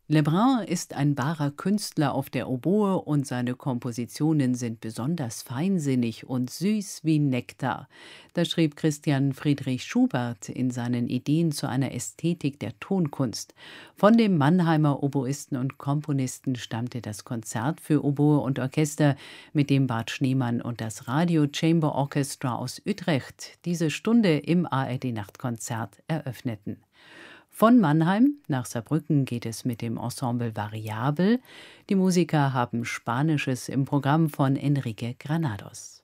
Lebrun ist ein wahrer Künstler auf der Oboe und seine Kompositionen sind besonders feinsinnig und süß wie Nektar. Das schrieb Christian Friedrich Schubert in seinen Ideen zu einer Ästhetik der Tonkunst. Von dem Mannheimer Oboisten und Komponisten stammte das Konzert für Oboe und Orchester, mit dem Bart Schneemann und das Radio Chamber Orchestra aus Utrecht diese Stunde im ARD-Nachtkonzert eröffneten. Von Mannheim nach Saarbrücken geht es mit dem Ensemble Variabel. Die Musiker haben Spanisches im Programm von Enrique Granados.